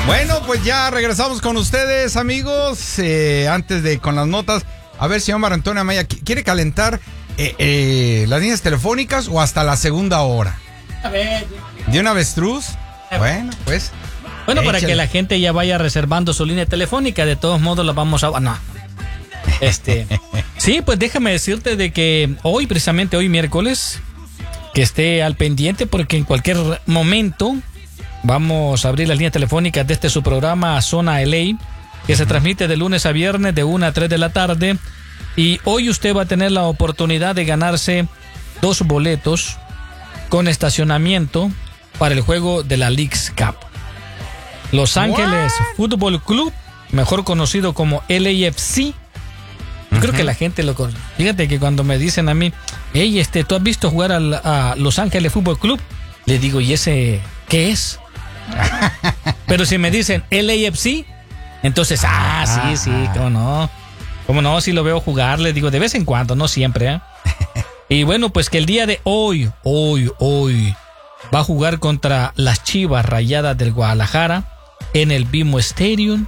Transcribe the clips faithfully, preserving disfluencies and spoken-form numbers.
Bueno, pues ya regresamos con ustedes, amigos. Eh, antes de con las notas, a ver, señor Mario Antonio Amaya, ¿quiere calentar eh, eh, las líneas telefónicas o hasta la segunda hora? A ver. ¿De un avestruz? Bueno, pues. Bueno, échale. para que la gente ya vaya reservando su línea telefónica, de todos modos la vamos a... No. Este. Sí, pues déjame decirte de que hoy, precisamente hoy miércoles, que esté al pendiente porque en cualquier momento vamos a abrir las líneas telefónicas de este su programa Zona L A, que se transmite de lunes a viernes de una a tres de la tarde. Y hoy usted va a tener la oportunidad de ganarse dos boletos con estacionamiento para el juego de la Leagues Cup. Los Ángeles What? Fútbol Club, mejor conocido como L A F C. Yo creo que la gente lo conoce. Fíjate que cuando me dicen a mí, hey, este, ¿tú has visto jugar al, a Los Ángeles Fútbol Club? Le digo, ¿y ese qué es? Pero si me dicen L A F C, entonces, ah, sí, sí, cómo no. Cómo no, si lo veo jugar, le digo, de vez en cuando, no siempre, ¿eh? Y bueno, pues que el día de hoy, hoy, hoy, va a jugar contra las Chivas Rayadas del Guadalajara en el BMO Stadium.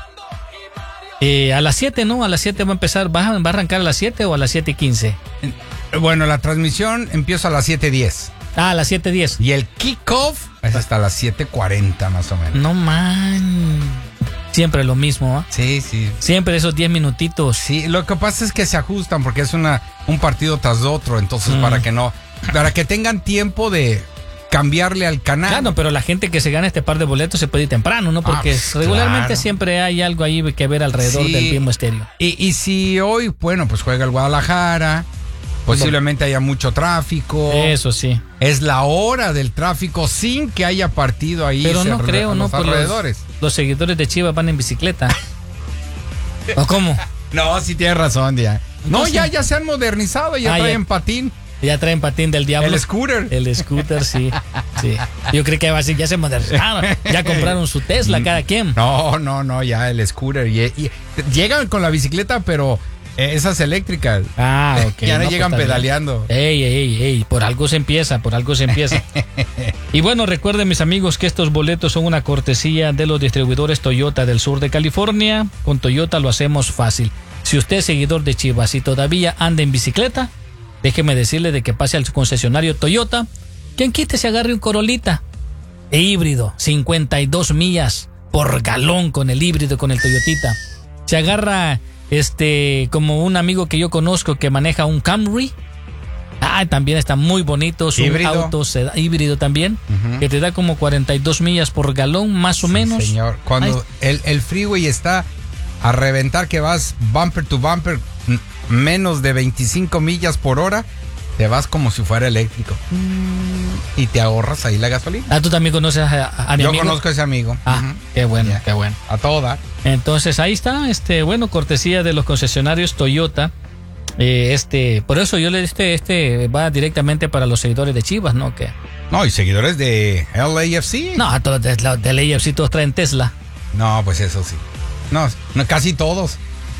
Eh, a las siete, ¿no? A las siete va a empezar. ¿Va a, va a arrancar a las siete o a las siete y quince? Bueno, la transmisión empieza a las siete diez. Ah, a las siete diez. Y el kickoff es hasta las siete cuarenta más o menos. No man. Siempre lo mismo, ¿eh? Sí, sí. Siempre esos diez minutitos. Sí, lo que pasa es que se ajustan porque es una un partido tras otro, entonces mm. para que no, para que tengan tiempo de cambiarle al canal. Claro, pero la gente que se gana este par de boletos se puede ir temprano, ¿no? Porque ah, pues, regularmente claro. siempre hay algo ahí que ver alrededor sí. del mismo estéreo. Y, y si hoy, bueno, pues juega el Guadalajara, posiblemente haya mucho tráfico. Eso sí. Es la hora del tráfico sin que haya partido ahí. Pero no creo, ¿no? Los alrededores. Los, los seguidores de Chivas van en bicicleta. ¿O cómo? No, sí tienes razón, ya. No, ya, ya se han modernizado, ya ah, traen ya. patín. Ya traen patín del diablo. El scooter. El scooter, sí. sí. Yo creo que va a ser, ya se modernizaron. Ya compraron su Tesla cada quien. No, no, no, ya el scooter. Y, y, llegan con la bicicleta, pero esas eléctricas. Ah, ok. Ya no, no llegan pues, pedaleando. Ey, ey, ey. Por algo se empieza, por algo se empieza. Y bueno, recuerden, mis amigos, que estos boletos son una cortesía de los distribuidores Toyota del sur de California. Con Toyota lo hacemos fácil. Si usted es seguidor de Chivas y todavía anda en bicicleta, déjeme decirle de que pase al concesionario Toyota. Quien quite se agarre un Corolita e híbrido, cincuenta y dos millas por galón con el híbrido, con el Toyotita. Se agarra este como un amigo que yo conozco que maneja un Camry. Ah, también está muy bonito, su auto seda, híbrido también, uh-huh. que te da como cuarenta y dos millas por galón, más o sí, menos. Señor, cuando el, el freeway está a reventar, que vas bumper to bumper, menos de veinticinco millas por hora, te vas como si fuera eléctrico. Mm. Y te ahorras ahí la gasolina. Ah, ¿tú también conoces a, a mi Yo amigo? Yo conozco a ese amigo. Ah, uh-huh. qué bueno, yeah. qué bueno. A toda. Entonces ahí está, este, bueno, cortesía de los concesionarios Toyota. Eh, este, por eso yo le este, este va directamente para los seguidores de Chivas, ¿no? Que no, y seguidores de L A F C. No, todos de, de L A F C todos traen Tesla. No, pues eso sí. No, no casi todos.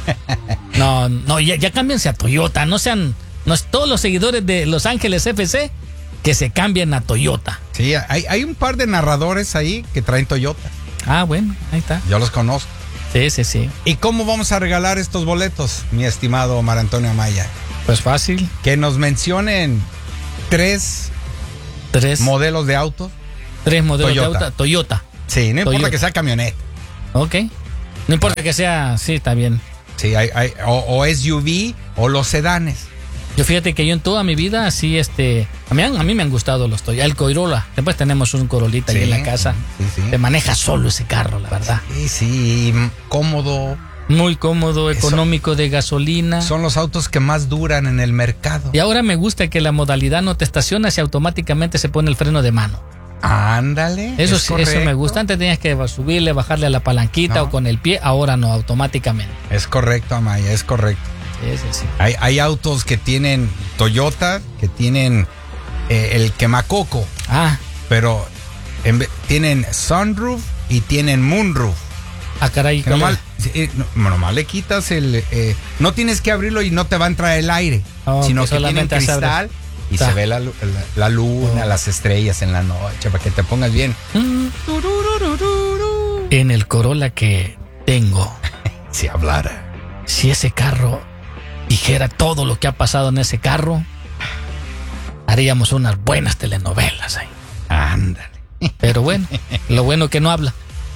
No, no, ya, ya cámbiense a Toyota, no sean, no todos los seguidores de Los Ángeles F C que se cambien a Toyota. Sí, hay, hay un par de narradores ahí que traen Toyota. Ah, bueno, ahí está. Yo los conozco. Sí, sí, sí. ¿Y cómo vamos a regalar estos boletos, mi estimado Mario Antonio Amaya? Pues fácil. Que nos mencionen tres, tres modelos de autos. Tres modelos Toyota. de auto. Toyota. Sí, no Toyota. importa que sea camioneta. Ok. No importa que sea, sí, está bien. Sí, hay, hay o, o S U V o los sedanes. Yo fíjate que yo en toda mi vida, así, este, a mí, a mí me han gustado los Toyota. El Corolla. Después tenemos un Corolita sí, ahí en la casa. Sí, sí. Te maneja solo ese carro, la verdad. Sí, sí, cómodo. Muy cómodo, económico, de gasolina. Son los autos que más duran en el mercado. Y ahora me gusta que la modalidad no te estacionas y automáticamente se pone el freno de mano. Ándale. Eso sí, eso me gusta. Antes tenías que subirle, bajarle a la palanquita no. o con el pie. Ahora no, automáticamente. Es correcto, Amaya, es correcto. Sí, sí, sí. Hay, hay autos que tienen Toyota, que tienen eh, el quemacoco. Ah. Pero en, tienen sunroof y tienen moonroof. Ah, caray. Nomás, eh, no, nomás le quitas el... Eh, no tienes que abrirlo y no te va a entrar el aire. Oh, sino que, que tiene cristal y Está. se ve la, la, la luna, oh. las estrellas en la noche, para que te pongas bien. Mm. En el Corolla que tengo, Si hablara. si ese carro dijera todo lo que ha pasado en ese carro, haríamos unas buenas telenovelas ahí. Ándale. Pero bueno, lo bueno que no habla.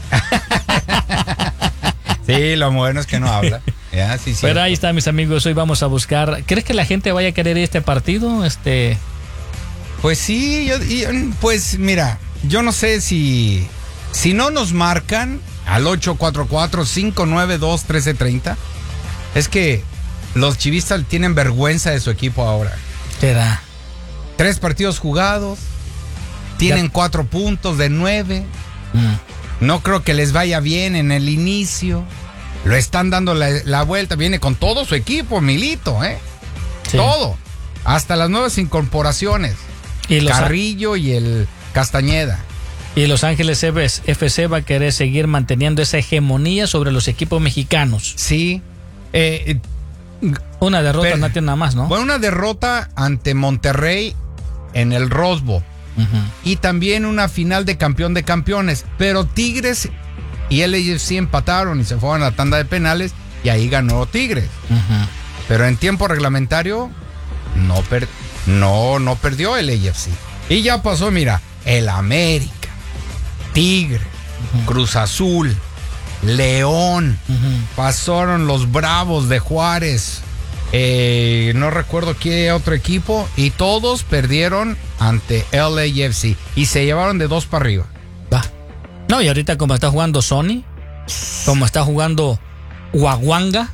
Sí, lo bueno es que no habla. Ya, sí, sí. Pero ahí está, mis amigos, hoy vamos a buscar. ¿Crees que la gente vaya a querer este partido? Este, Pues sí, yo, y, pues mira, yo no sé si si no nos marcan al ocho cuatro cuatro, cinco nueve dos, uno tres tres cero, es que los chivistas tienen vergüenza de su equipo ahora. será. Tres partidos jugados, tienen Ya. cuatro puntos de nueve. Mm. No creo que les vaya bien en el inicio. Lo están dando la, la vuelta. Viene con todo su equipo, Milito, ¿eh? Sí. Todo. Hasta las nuevas incorporaciones. Y los, Carrillo y el Castañeda. y Los Ángeles F C va a querer seguir manteniendo esa hegemonía sobre los equipos mexicanos. Sí. Eh, Una derrota Pero- no tiene nada más, ¿no? Fue una derrota ante Monterrey en el Rose Bowl. Ujú. Y también una final de campeón de campeones. Pero Tigres y L A F C empataron y se fueron a la tanda de penales. Y ahí ganó Tigres. Ujú. Pero en tiempo reglamentario no, per- no, no perdió el L A F C. Y ya pasó, mira, el América, Tigre, Cruz Azul, León. Ujú. Pasaron los Bravos de Juárez. Eh, no recuerdo qué otro equipo. Y todos perdieron ante L A F C. Y se llevaron de dos para arriba. Va. No, y ahorita como está jugando Sony, como está jugando Huaguanga,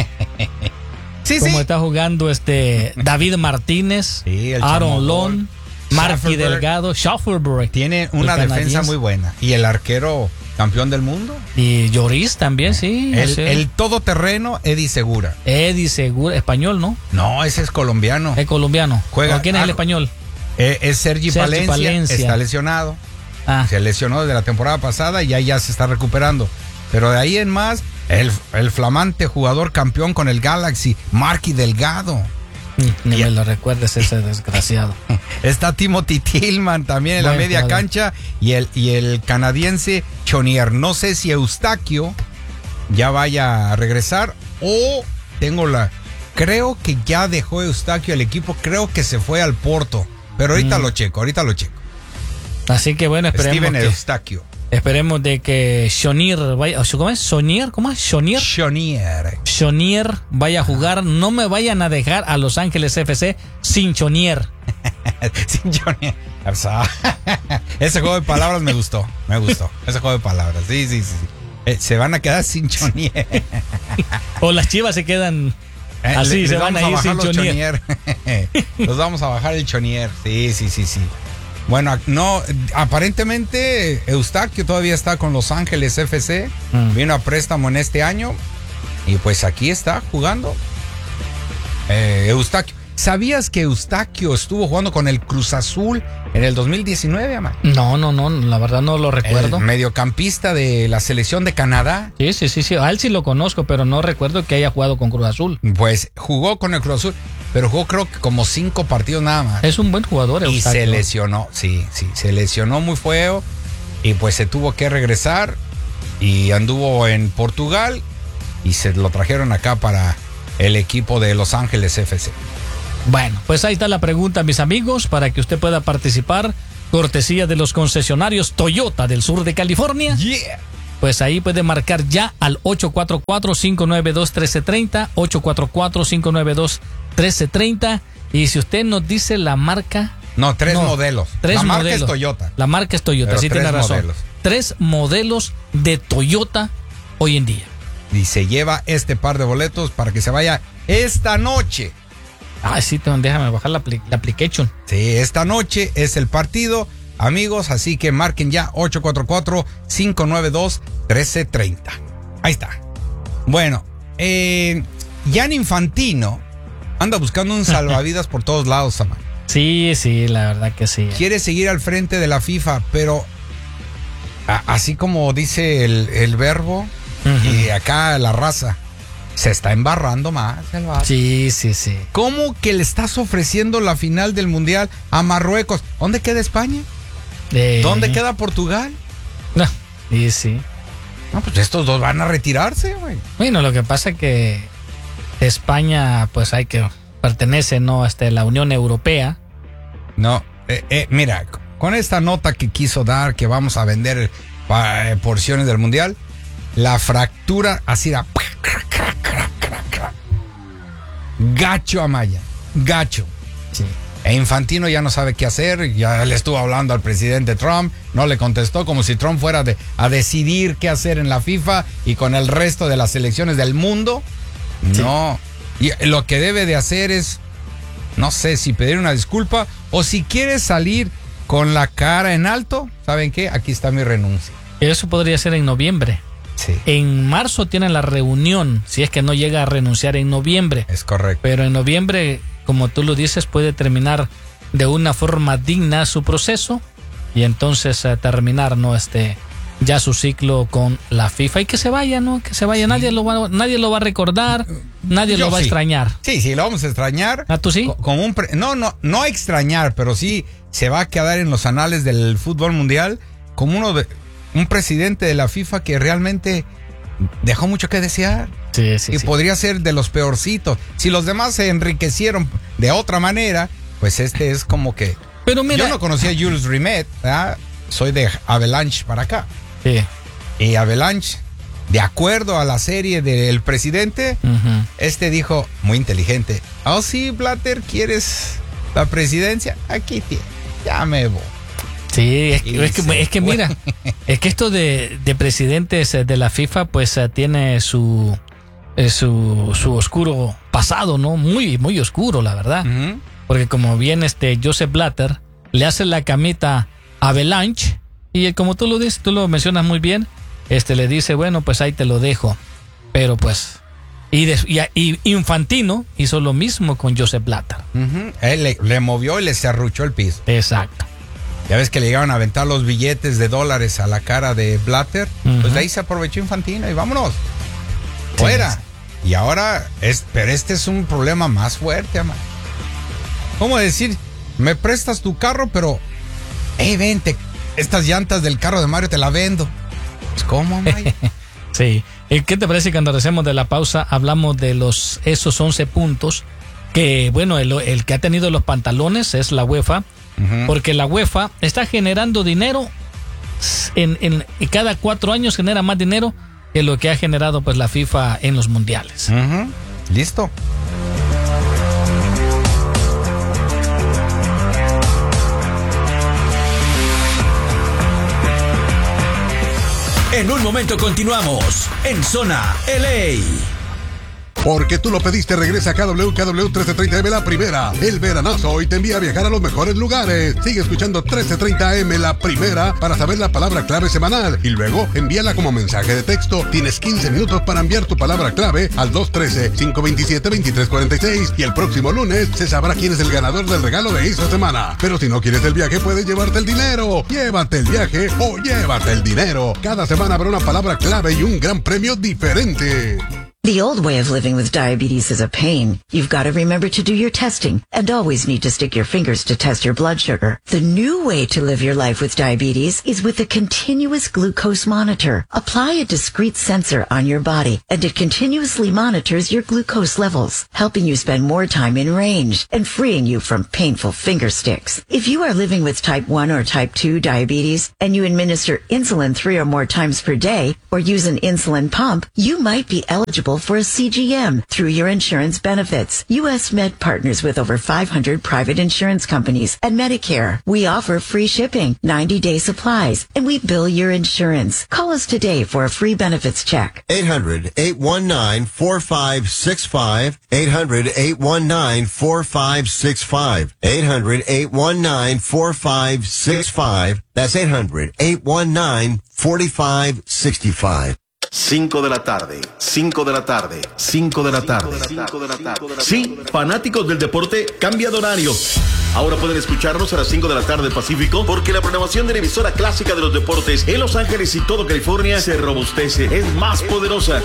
Sí, como sí. está jugando este David Martínez, Sí, el Aaron chamogol. Lon, Marky Schafferberg. Delgado, Schafferberg Tiene una el defensa canadiense. muy buena. Y el arquero campeón del mundo. Y Lloris también, sí. El, sí. el todoterreno Eddie Segura. Eddie Segura, español, ¿no? No, ese es colombiano. Es colombiano. Juega- ¿O quién es el ah, español? Eh, es Sergi, Sergi Palencia, Palencia. está lesionado. Ah, Se lesionó desde la temporada pasada y ya, ya se está recuperando. Pero de ahí en más, el, el flamante jugador campeón con el Galaxy, Marky Delgado. ni me lo recuerdes ese desgraciado. Está Timothy Tillman también en la Buen media jugador. cancha y el, y el canadiense Chonier. No sé si Eustaquio ya vaya a regresar o tengo la... Creo que ya dejó Eustaquio el equipo, creo que se fue al Porto. Pero ahorita Mm. lo checo, ahorita lo checo. Así que bueno, esperemos Steven que, Eustaquio. esperemos de que Shonier vaya, ¿cómo es? Shonier, ¿cómo es? Shonier. Chonier. Shonier vaya a jugar, no me vayan a dejar a Los Ángeles F C sin Shonier. Sin Chonier. O sea, ese juego de palabras me gustó, me gustó. Ese juego de palabras, sí, sí, sí. Eh, se van a quedar sin Chonier. O las Chivas se quedan Eh, así, le- les se van vamos a ir bajar sin los Shonier. Chonier. Los vamos a bajar el Chonier. Sí, sí, sí, sí. Bueno, no, aparentemente Eustaquio todavía está con Los Ángeles F C. Mm. Vino a préstamo en este año. Y pues aquí está jugando. Eh, Eustaquio. ¿Sabías que Eustaquio estuvo jugando con el Cruz Azul en el dos mil diecinueve, ama? No, no, no, la verdad no lo recuerdo. El mediocampista de la selección de Canadá. Sí, sí, sí, sí, a él sí lo conozco, pero no recuerdo que haya jugado con Cruz Azul. Pues jugó con el Cruz Azul, pero jugó creo que como cinco partidos nada más. Es un buen jugador, Y Eustaquio. se lesionó, sí, sí, se lesionó muy feo y pues se tuvo que regresar y anduvo en Portugal y se lo trajeron acá para el equipo de Los Ángeles F C. Bueno, pues ahí está la pregunta, mis amigos, para que usted pueda participar. Cortesía de los concesionarios Toyota del sur de California. Yeah. Pues ahí puede marcar ya al ocho cuatro cuatro, cinco nueve dos, uno tres tres cero, ocho cuatro cuatro, cinco nueve dos, uno tres tres cero. Y si usted nos dice la marca... No, tres No, modelos. Tres la marca modelos. es Toyota. La marca es Toyota, Pero sí tres tiene razón. modelos. Tres modelos de Toyota hoy en día. Y se lleva este par de boletos para que se vaya esta noche. Ah, sí, te- déjame bajar la, apli- la application. Sí, esta noche es el partido, amigos, así que marquen ya ocho cuatro cuatro, cinco nueve dos, uno tres tres cero. Ahí está. Bueno, eh, Jan Infantino anda buscando un salvavidas por todos lados, Samán. Sí, sí, la verdad que sí. Quiere seguir al frente de la FIFA, pero a- así como dice el, el verbo Ujú. y acá la raza, se está embarrando más el vato. Sí, sí, sí. ¿Cómo que le estás ofreciendo la final del Mundial a Marruecos? ¿Dónde queda España? Eh, ¿Dónde queda Portugal? No, sí, sí. No, pues estos dos van a retirarse, güey. Bueno, lo que pasa es que España, pues hay que pertenece, ¿no? Este, la Unión Europea. No, eh, eh, mira, con esta nota que quiso dar, que vamos a vender eh, porciones del Mundial, la fractura así da... Gacho a Maya, gacho. Sí. E Infantino ya no sabe qué hacer, ya le estuvo hablando al presidente Trump, no le contestó, como si Trump fuera de, a decidir qué hacer en la FIFA y con el resto de las selecciones del mundo. Sí. No, y lo que debe de hacer es, no sé, si pedir una disculpa o si quiere salir con la cara en alto, ¿saben qué? Aquí está mi renuncia. Eso podría ser en noviembre. Sí. En marzo tienen la reunión, si es que no llega a renunciar en noviembre. Es correcto. Pero en noviembre, como tú lo dices, puede terminar de una forma digna su proceso y entonces eh, terminar, ¿no? Este, ya su ciclo con la FIFA y que se vaya, ¿no? Que se vaya. Sí. Nadie lo va, nadie lo va a recordar, nadie Yo lo va sí. a extrañar. Sí, sí, lo vamos a extrañar. ¿Ah, tú sí? Como un pre- no, no, no a extrañar, pero sí se va a quedar en los anales del fútbol mundial como uno de un presidente de la FIFA que realmente dejó mucho que desear. Sí, sí, y sí. podría ser de los peorcitos. Si los demás se enriquecieron de otra manera, pues este es como que... Pero mira, yo no conocía a Jules Rimet, ¿verdad? Soy de Avalanche para acá. Sí. Y Avalanche, de acuerdo a la serie del presidente, uh-huh. este dijo, muy inteligente, oh sí, Blatter, ¿quieres la presidencia? Aquí tienes, ya me voy. Sí, es que, es que, es que mira, es que esto de, de presidentes de la FIFA pues tiene su, su su oscuro pasado, ¿no? Muy, muy oscuro, la verdad. Uh-huh. Porque como bien este Joseph Blatter le hace la camita a Avalanche y como tú lo dices, tú lo mencionas muy bien, este le dice, bueno, pues ahí te lo dejo. Pero pues, y, de, y, y Infantino hizo lo mismo con Joseph Blatter. Uh-huh. Él le, le movió y le cerruchó el piso. Exacto. Ya ves que le llegaron a aventar los billetes de dólares a la cara de Blatter. Uh-huh. Pues de ahí se aprovechó Infantino y vámonos. Fuera. Sí. Y ahora, es, pero este es un problema más fuerte, amor. ¿Cómo decir? Me prestas tu carro, pero... Hey, vente, estas llantas del carro de Mario te la vendo. Pues, ¿cómo, Maya? Sí. ¿Qué te parece cuando regresemos de la pausa hablamos de los esos once puntos? Que, bueno, el, el que ha tenido los pantalones es la UEFA. Uh-huh. Porque la UEFA está generando dinero en, en, en cada cuatro años genera más dinero que lo que ha generado pues la FIFA en los mundiales. Uh-huh. Listo. En un momento continuamos en Zona L A. Porque tú lo pediste, regresa a K W K W trece treinta A M La Primera. El veranazo hoy te envía a viajar a los mejores lugares. Sigue escuchando trece treinta A M La Primera para saber la palabra clave semanal. Y luego envíala como mensaje de texto. Tienes quince minutos para enviar tu palabra clave al dos uno tres, cinco dos siete, dos tres cuatro seis. Y el próximo lunes se sabrá quién es el ganador del regalo de esta semana. Pero si no quieres el viaje, puedes llevarte el dinero. Llévate el viaje o llévate el dinero. Cada semana habrá una palabra clave y un gran premio diferente. The old way of living with diabetes is a pain. You've got to remember to do your testing and always need to stick your fingers to test your blood sugar. The new way to live your life with diabetes is with a continuous glucose monitor. Apply a discrete sensor on your body and it continuously monitors your glucose levels, helping you spend more time in range and freeing you from painful finger sticks. If you are living with type one or type two diabetes and you administer insulin three or more times per day or use an insulin pump, you might be eligible for a C G M through your insurance benefits. U S Med partners with over five hundred private insurance companies and Medicare. We offer free shipping, ninety-day supplies, and we bill your insurance. Call us today for a free benefits check. eight hundred, eight one nine, four five six five. eight hundred, eight one nine, four five six five. eight hundred, eight one nine, four five six five. That's eight hundred, eight one nine, four five six five. cinco de la tarde, cinco de la tarde, cinco de la tarde. Sí, fanáticos del deporte, cambia de horario. Ahora pueden escucharnos a las cinco de la tarde Pacífico porque la programación de la emisora clásica de los deportes en Los Ángeles y todo California se robustece, es más poderosa.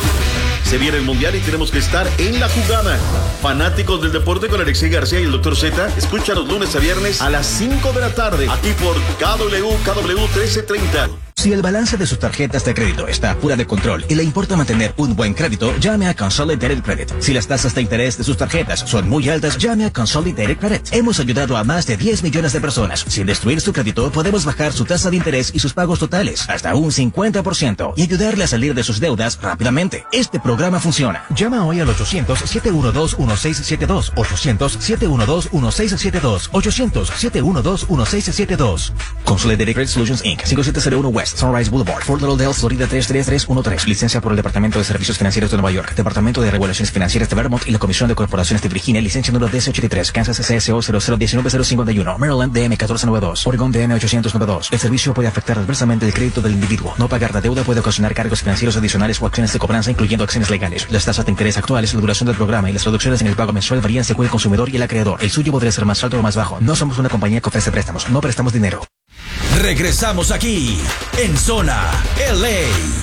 Se viene el Mundial y tenemos que estar en la jugada. Fanáticos del deporte con Alexei García y el doctor Z, escúchanos lunes a viernes a las cinco de la tarde, aquí por K W K W trece treinta. Si el balance de sus tarjetas de crédito está fuera de control y le importa mantener un buen crédito, llame a Consolidated Credit. Si las tasas de interés de sus tarjetas son muy altas, llame a Consolidated Credit. Hemos ayudado a más de diez millones de personas. Sin destruir su crédito, podemos bajar su tasa de interés y sus pagos totales hasta un cincuenta por ciento y ayudarle a salir de sus deudas rápidamente. Este programa funciona. Llama hoy al ochocientos, siete uno dos, uno seis siete dos, ochocientos, siete uno dos, uno seis siete dos, ochocientos, siete uno dos, uno seis siete dos. Consolidated Credit Solutions incorporated. cinco siete cero uno West Sunrise Boulevard, Fort Lauderdale, Florida tres tres tres uno tres. Licencia por el Departamento de Servicios Financieros de Nueva York, Departamento de Regulaciones Financieras de Vermont y la Comisión de Corporaciones de Virginia. Licencia número D S ochenta y tres. Kansas C S O cero cero uno nueve cero cinco uno. Maryland D M uno cuatro nueve dos. Oregon D M ochocientos noventa y dos. El servicio puede afectar adversamente el crédito del individuo. No pagar la deuda puede ocasionar cargos financieros adicionales o acciones de cobranza, incluyendo acciones legales. Las tasas de interés actuales, la duración del programa y las reducciones en el pago mensual varían según el consumidor y el acreedor. El suyo podría ser más alto o más bajo. No somos una compañía que ofrece préstamos. No prestamos dinero. Regresamos aquí en Zona L A.